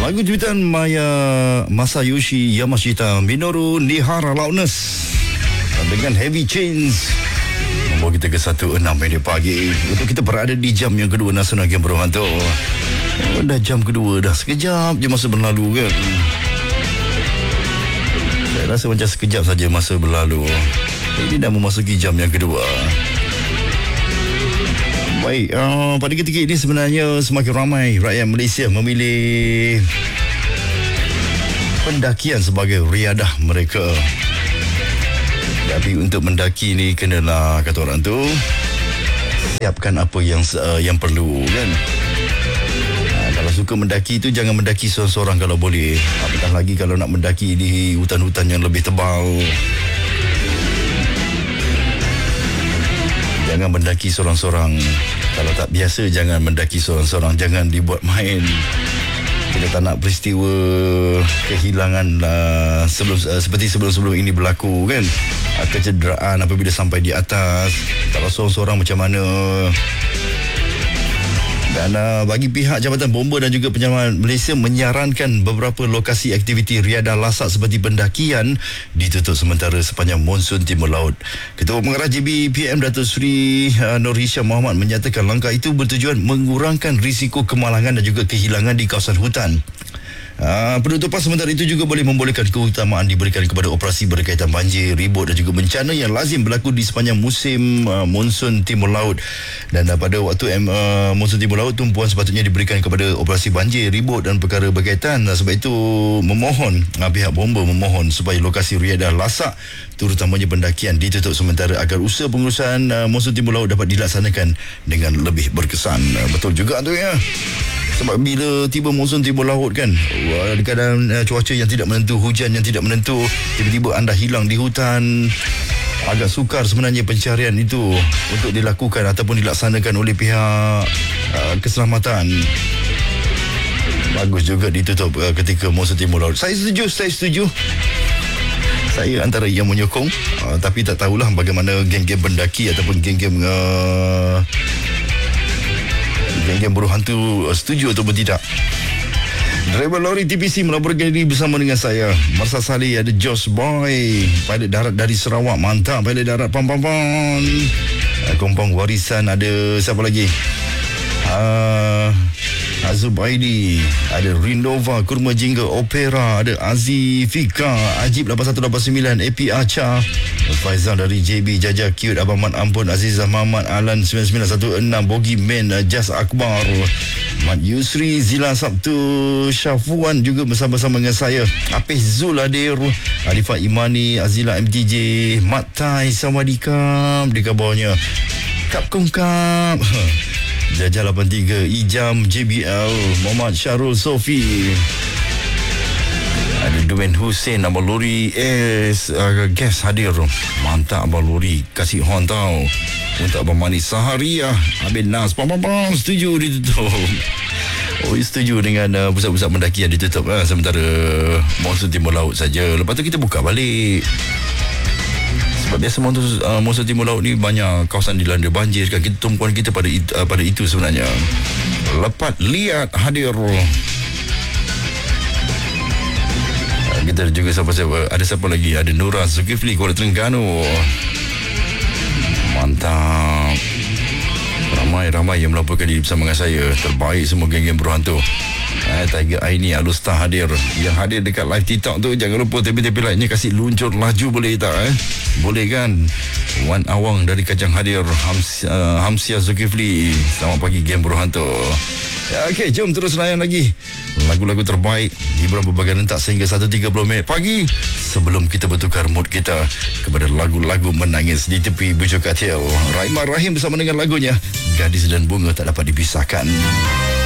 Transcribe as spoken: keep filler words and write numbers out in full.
Lagu cuitan Maya Masayoshi Yamashita Minoru Nihara Loudness dengan Heavy Chains membawa kita ke satu enam minit pagi untuk kita berada di jam yang kedua Nasional Game Berhantu. Oh, dah jam kedua dah, sekejap je masa berlalu kan. Saya rasa macam sekejap saja masa berlalu. Ini dah memasuki jam yang kedua. Baik, uh, pada ketika ini sebenarnya semakin ramai rakyat Malaysia memilih pendakian sebagai riadah mereka. Tapi untuk mendaki ni kenalah, kata orang tu, siapkan apa yang uh, yang perlu kan. Uh, kalau suka mendaki tu jangan mendaki seorang-seorang kalau boleh. Apatah lagi kalau nak mendaki di hutan-hutan yang lebih tebal. Jangan mendaki seorang-seorang. Kalau tak biasa, jangan mendaki seorang-seorang. Jangan dibuat main. Kita tak nak peristiwa kehilangan uh, sebelum, uh, seperti sebelum-sebelum ini berlaku kan. Uh, kecederaan apabila sampai di atas. Kalau seorang-seorang macam mana. Dan uh, bagi pihak Jabatan Bomba dan juga Penyelamat Malaysia menyarankan beberapa lokasi aktiviti riadah lasak seperti pendakian ditutup sementara sepanjang monsun Timur Laut. Ketua Pengarah J B P M Datuk Seri uh, Nur Hisham Mohamad menyatakan langkah itu bertujuan mengurangkan risiko kemalangan dan juga kehilangan di kawasan hutan. Uh, penutupan sementara itu juga boleh membolehkan keutamaan diberikan kepada operasi berkaitan banjir, ribut dan juga bencana yang lazim berlaku di sepanjang musim uh, monsun Timur Laut. Dan uh, pada waktu uh, monsun Timur Laut, tumpuan sepatutnya diberikan kepada operasi banjir, ribut dan perkara berkaitan. Uh, sebab itu memohon, uh, pihak bomba memohon supaya lokasi riadah lasak terutamanya pendakian ditutup sementara agar usaha pengurusan uh, monsun Timur Laut dapat dilaksanakan dengan lebih berkesan. Uh, betul juga tu ya. Sebab bila tiba monsun Timur Laut kan, ada keadaan uh, cuaca yang tidak menentu, hujan yang tidak menentu, tiba-tiba anda hilang di hutan. Agak sukar sebenarnya pencarian itu untuk dilakukan ataupun dilaksanakan oleh pihak uh, keselamatan. Bagus juga ditutup uh, ketika monsun Timur Laut. Saya setuju, saya setuju. Saya antara yang menyokong, uh, tapi tak tahulah bagaimana geng-geng pendaki ataupun geng-geng uh, geng-geng buruh hantu uh, setuju ataupun tidak. Driver lori T P C melaporkan diri bersama dengan saya. Masa Saleh, ada Josh Boy, pilot darat dari Sarawak. Mantap, pilot darat. Pam pam pam. Kompang warisan, ada siapa lagi? Uh, Azub Aidi, ada Rindova, Kurma Jingga, Opera, ada Aziz Fika, Ajib lapan satu lapan sembilan, A P Acha, Faizal dari J B, Jaja Cute, Abang Mat Ampun, Azizah Mamat, Alan sembilan sembilan satu enam, Bogi Men, Jas Akbar, Mat Yusri, Zila Sabtu, Syafuan juga bersama-sama dengan saya. Apis Zul hadir, Alifah Imani, Azila M T J, Mat Tai, Sawadikam di bawahnya, Kap Kong Kap, Jajah lapan tiga, Ijam, J B L, Muhammad Syarul Sofi, ada Dwayne Hussein, Abang Lori S, uh, guest hadir. Mantap Abang Lori, kasih horn tau. Untuk Abang Manis Saharia, Abin Nas, pam pam pam, setuju ditutup. Oh, setuju dengan uh, pusat-pusat pendakian ditutup uh, sementara monsun Timur Laut saja. Lepas tu kita buka balik. Sebab biasa monsun, uh, monsun Timur Laut ni banyak kawasan dilanda banjir kan. Kita tumpuan kita pada it, uh, pada itu sebenarnya. Lepas lihat hadir. Uh, kita juga siapa-siapa. Ada siapa lagi? Ada Nura Zulkifli, Kuala Terengganu. Mantap. Ramai-ramai yang melaporkan diri bersama dengan saya. Terbaik semua geng-geng berhantu. Eh, Tiger Aini Alusta hadir. Yang hadir dekat live TikTok tu, jangan lupa tepi-tepi like-nya kasih luncur laju, boleh tak eh? Boleh kan? Wan Awang dari Kajang hadir. Hams, uh, Hamsia Zulkifli. Selamat pagi geng berhantu. Ya, okey, jom terus layan lagi lagu-lagu terbaik hiburan berbagai rentak sehingga satu tiga puluh minit pagi sebelum kita bertukar mood kita kepada lagu-lagu menangis di tepi bujur katil. Rahimah Rahim bersama dengan lagunya Gadis dan Bunga Tak Dapat Dipisahkan.